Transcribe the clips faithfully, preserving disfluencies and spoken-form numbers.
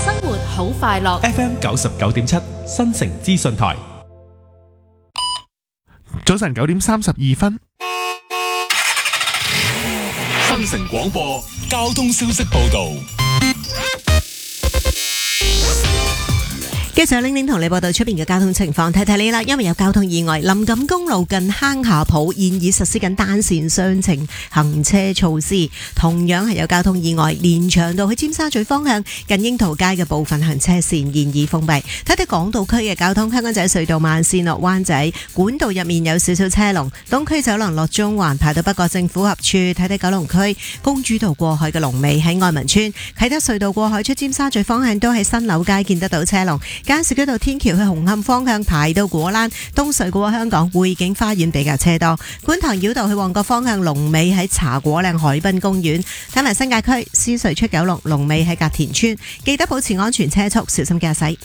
生活好快樂。 F M 九十九點七新城資訊台， 早晨九點三十二分。 新城廣播交通消息報道。 繼續玲玲同你報道出邊嘅交通情況，睇睇你啦。因為有交通意外，林錦公路近坑下埔現已實施緊單線雙程行車措施，同樣係有交通意外，連翔道去尖沙咀方向近櫻桃街嘅部分行車線現已封閉。睇睇港島區嘅交通，香港仔隧道慢線落灣仔管道入面有少少車龍，東區走廊落中環排到北角政府合處。睇睇九龍區公主道過海嘅龍尾喺愛民村，啟德隧道過海出尖沙咀方向都喺新樓街見得到車龍。加士居道天橋去紅磡方向排到果欄，東隧過香港匯景花園比較車多。觀塘繞道去旺角方向龍尾喺茶果嶺海濱公園。睇埋新界區獅隧出九龍龍尾喺隔田村，記得保持安全車速，小心駕駛。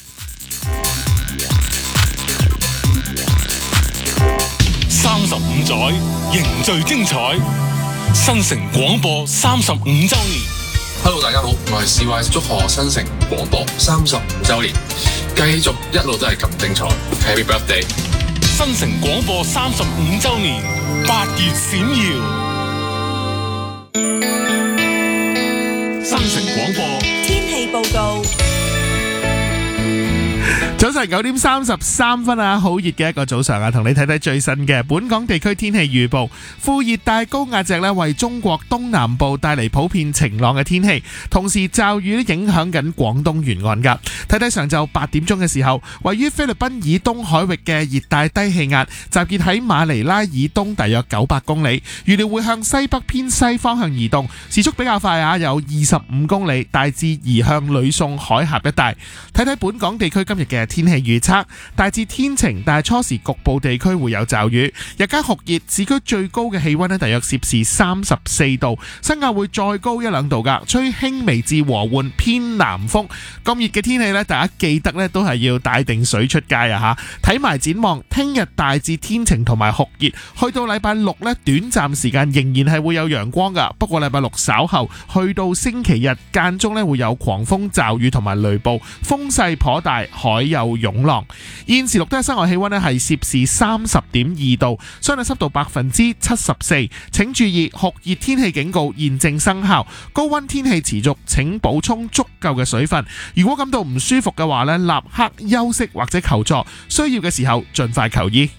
三十五載凝聚精彩，新城廣播三十五週年。 Hello， 大家好，我係 C Y， 祝賀新城廣播三十五週年，繼續一路都係咁精彩 ，Happy Birthday！ 新城廣播三十五週年，八月閃耀。新城廣播天氣報告。 早晨九點三十三分啊，好熱嘅一個早上啊，同你睇睇最新嘅本港地區天氣預報。副熱帶高壓脊咧為中國東南部帶嚟普遍晴朗嘅天氣，同時驟雨咧影響緊廣東沿岸噶。睇睇上晝八點鐘嘅時候，位於菲律賓以東海域嘅熱帶低氣壓集結喺馬尼拉以東大約九百公里，預料會向西北偏西方向移動，時速比較快啊，有二十五公里，大致移向呂宋海峽一帶。睇睇本港地區今日嘅天氣預測，大致天晴，但係初時局部地區會有驟雨。日間酷熱，市區最高嘅氣溫呢大約攝氏三十四度，新界會再高一兩度噶，吹輕微至和緩偏南風。咁熱嘅天氣呢，大家記得呢都係要帶定水出街啊吓！睇埋展望，聽日大致天晴同埋酷熱，去到禮拜六呢，短暫時間仍然係會有陽光噶。不過禮拜六稍後去到星期日間中呢會有狂風驟雨同埋雷暴，風勢頗大，海有湧浪。現時錄得嘅室外氣溫咧係攝氏三十點二度，相對濕度百分之七十四。請注意酷熱天氣警告現正生效，高溫天氣持續，請補充足夠嘅水分。如果感到唔舒服嘅話咧，立刻休息或者求助，需要嘅時候盡快求醫。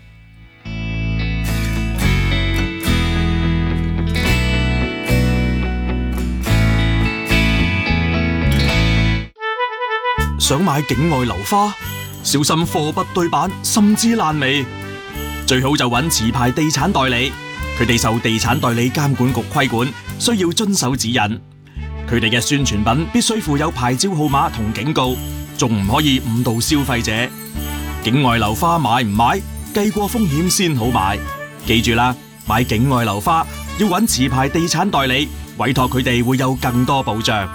想買境外樓花，小心貨不對版，甚至爛尾。最好就揾持牌地產代理，佢哋受地產代理監管局規管，需要遵守指引。佢哋嘅宣傳品必須附有牌照號碼同警告，仲唔可以誤導消費者。境外樓花買唔買，計過風險先好買。記住啦，買境外樓花要揾持牌地產代理，委託佢哋會有更多保障。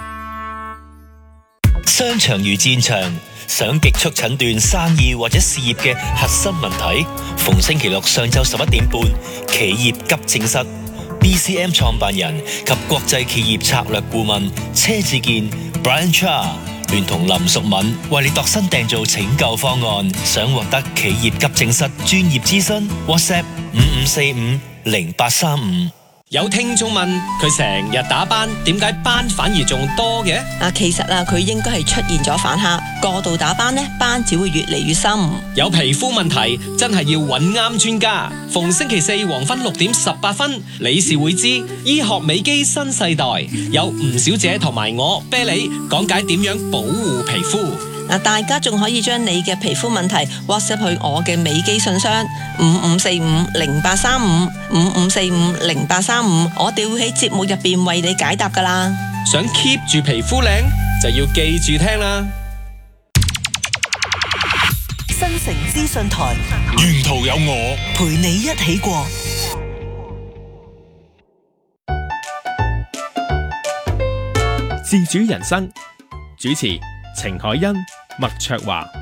商場如戰場，想極速診斷生意或者事業嘅核心問題，逢星期六上晝十一點半，企業急症室 B C M 創辦人及國際企業策略顧問車志健 Brian Cha 聯同林淑敏為你度身訂造拯救方案。想獲得企業急症室專業諮詢 ，WhatsApp 五五四五零八三五。 有聽眾問佢成日打斑，點解斑反而仲多嘅？ 啊，其實啊，佢應該係出現咗反黑，過度打斑呢，斑只會越嚟越深。 有皮膚問題真係要揾啱專家。逢星期四黃昏六點十八分，理事會之醫學美肌新世代，有吳小姐同埋我啤梨講解點樣保護皮膚。 嗱，大家仲可以將你嘅皮膚問題 WhatsApp 去我嘅美肌信箱五五四五零八三五五五四五零八三五，我哋會喺節目入邊為你解答噶啦。 想 keep 住皮膚靚，就要記住聽啦。 新城資訊台， 沿途有我陪你一起過。 自主人生主持程海欣、麥卓華。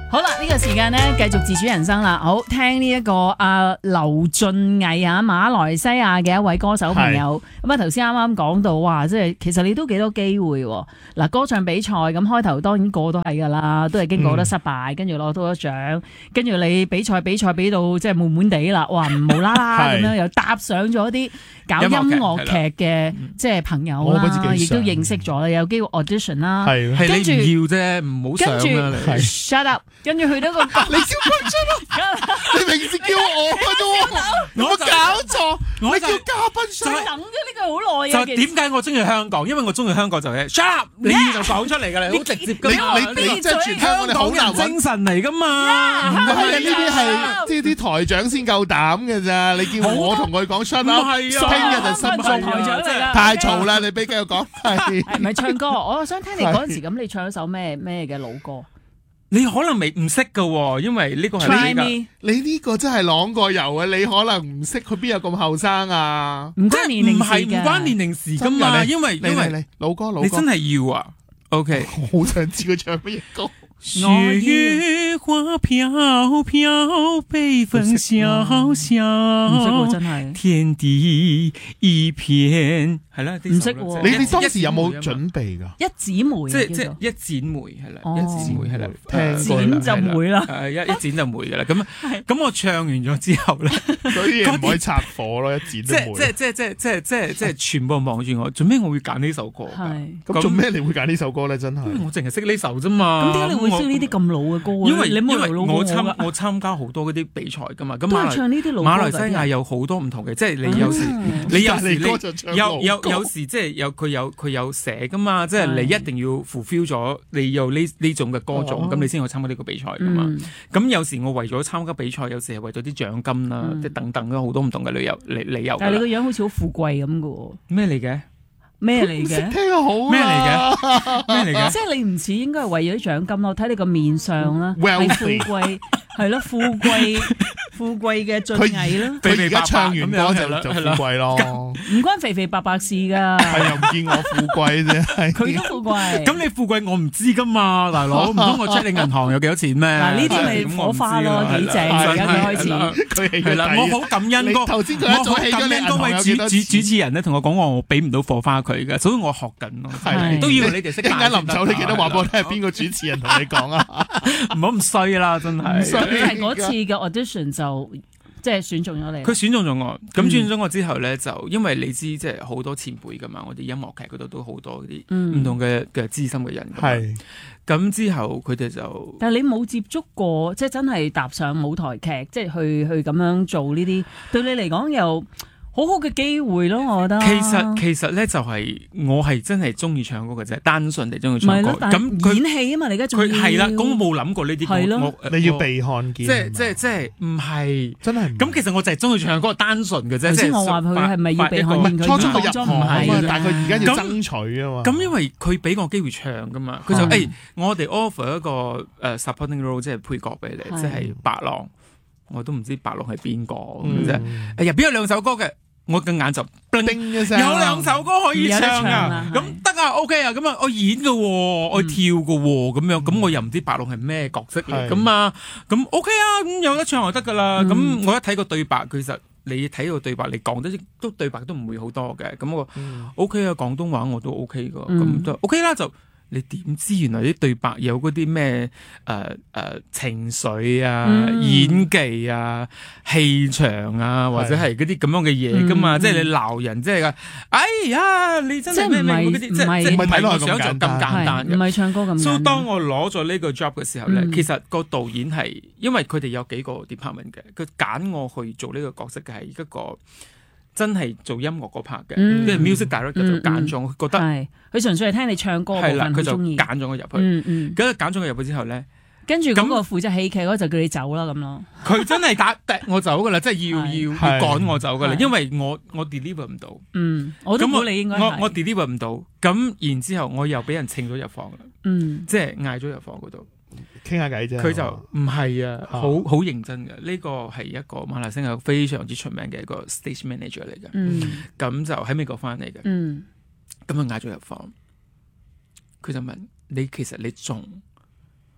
好啦，呢、這個時間呢，繼續自主人生啦。好，聽呢、這、一個阿劉俊毅啊，馬來西亞嘅一位歌手朋友。咁啊，頭先啱啱講到話，即係其實你都幾多機會喎。嗱，歌唱比賽咁開頭當然個個都係㗎啦，都係經過好多失敗，跟住攞到咗獎，跟住你比賽比賽比到即係悶悶地啦，哇，無啦啦咁樣又搭上咗啲搞音樂劇嘅即係朋友啦，亦都認識咗啦，有機會 audition 啦， 係跟住你唔要啫，唔好上啦你。 Shut up！跟住去到個， 你叫佢出咯，你平時叫我嘅啫，有冇搞錯？你叫嘉賓上， 等咗呢個好耐啊。 就點解我中意香港？因為我中意香港就係 shut up，你就講出嚟㗎啦，好直接㗎嘛。你你即係全香港人精神嚟㗎嘛？唔係啊，呢啲係即係啲台長先夠膽嘅咋。你叫我同佢講 shut up，聽日就心中台長嚟㗎， 太嘈啦！你俾繼續講係係咪唱歌？我想聽你嗰陣時咁，你唱一首咩咩嘅老歌？ 你可能未唔識㗎喎，因為呢個係你㗎。你呢個真係啷過油啊！你可能唔識，佢邊有咁後生啊？ 唔關年齡事㗎， 唔係唔關年齡事㗎嘛？因為因為老歌老歌， 你真係要啊 ！OK， 我好想知佢唱乜嘢歌。 雪月花飄飄，北風蕭蕭，天地一片。係啦， 唔識喎。 你你當時有冇準備㗎？ 一剪梅， 即即一剪梅係啦，一剪梅係啦， 剪就梅啦， 係一一剪就梅㗎啦。咁咁我唱完咗之後咧，所以唔可以拆火咯，一剪都梅。即即即即即即全部望住我，做咩我會揀呢首歌？係咁做咩你會揀呢首歌咧？真係我淨係識呢首啫嘛。 咁點解你會識呢啲咁老嘅歌？ 因為你冇嚟老我參我參加好多嗰啲比賽㗎嘛。咁都係唱呢啲老歌。 馬來西亞有好多唔同嘅，即係你有時你有時你有有有時即係有佢有佢有寫噶嘛，即係你一定要 fulfill 咗你有呢呢種嘅歌種，咁你先可以參加呢個比賽噶嘛。咁有時我為咗參加比賽，有時係為咗啲獎金啦，即係等等好多唔同嘅理由理理由。 但係你個樣好似好富貴咁嘅喎。 咩嚟嘅？ 咩嚟嘅？ 聽得好咩嚟嘅？咩嚟嘅？ 即係你唔似應該係為咗啲獎金咯，睇你個面相啦，係富貴。係咯，富貴富貴嘅俊藝啦。 佢而家唱完歌就就富貴咯， 唔關肥肥白白事㗎。 係又唔見我富貴啫， 佢都富貴。 咁你富貴我唔知㗎嘛，大佬唔通我 check 你銀行有幾多錢咩？ 嗱呢啲咪火花咯，幾正而家佢開始。 係啦，我好感恩嗰頭先我好感恩嗰位主主主持人咧，同我講話我俾唔到火花佢嘅，所以我學緊咯。係都要你哋識。陣間臨走你記得話俾我聽係邊個主持人同你講啊？唔好咁衰啦，真係。 係嗰次嘅 audition 就即係選中咗你。 佢選中咗我，咁選中我之後咧，就因為你知即係好多前輩噶嘛，我哋音樂劇嗰度都好多啲唔同嘅嘅資深嘅人。係咁之後佢哋就， 但係你冇接觸過，即係真係踏上舞台劇，即係去去咁樣做呢啲，對你嚟講又好好嘅機會咯，我覺得。 其實其實咧就係我係真係中意唱歌嘅啫，單純地中意唱歌。 咁演戲啊嘛，你而家仲佢係啦，咁我冇諗過呢啲。係咯， 你要被看見。 即係即係即係唔係真係。 咁其實我就係中意唱歌，單純嘅啫。 頭先我話佢係咪要被看見？ 初中佢入行啊嘛，但係佢而家要爭取啊嘛。 咁因為佢俾我機會唱噶嘛，佢就誒我哋 offer 一個誒 supporting role， 即係配角俾你，即係白狼。我都唔知白狼係邊個咁啫。誒入邊有兩首歌嘅。我嘅眼就叮一聲，有兩首歌可以唱啊，咁得啊 ，OK 啊，咁啊，我演嘅，我跳嘅，咁樣，咁我又唔知白龍係咩角色嚟，咁啊，咁 OK 啊，咁有得唱就得噶啦，咁我一睇個對白，其實你睇個對白，你講得都對白都唔會好多嘅，咁我 OK 啊，廣東話我都 OK 噶，咁都 OK 啦就。你點知原來啲對白有嗰啲咩誒誒情緒啊、嗯、演技啊、氣場啊，或者係嗰啲咁樣嘅嘢噶嘛？嗯、即係你鬧人，即係噶，哎呀，你真係咩咩嗰啲，即係即係唔係我想像咁簡單嘅， 唔係唱歌咁簡單。 所以當我攞咗呢個 job 嘅時候咧， 嗯、其實個導演係因為佢哋有幾個 department 嘅，佢揀我去做呢個角色嘅係一個。真係做音樂嗰 part 嘅，跟住 music director 就揀咗，覺得係佢純粹係聽你唱歌嗰部分， 佢就中意揀咗我入去。 嗯嗯， 咁揀咗我入去之後咧， 跟住嗰個負責戲劇嗰就叫你走啦咁咯。 佢真係打踢我走噶啦，即係要要要趕我走噶啦，因為我我 deliver 唔到。 嗯，我都估你應該我我 deliver 唔到，咁然之後我又俾人請咗入房啦。嗯，即係嗌咗入房嗰度。 傾下偈啫， 佢就唔係啊，好好認真嘅。呢個係一個馬來西亞非常之出名嘅一個 stage manager 嚟嘅。嗯，咁就喺美國翻嚟嘅。嗯，咁佢嗌咗入房，佢就問你，其實你仲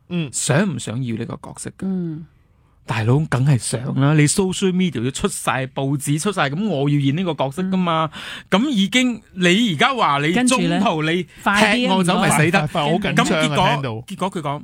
嗯， 想唔想要呢個角色嘅？ 嗯， 大佬梗係想啦，你 social media 要出晒報紙出晒，咁我要演呢個角色噶嘛？咁、嗯、已經你而家話你中途你踢我走咪死得？ 好緊張啊！ 咁結果聽到結果佢講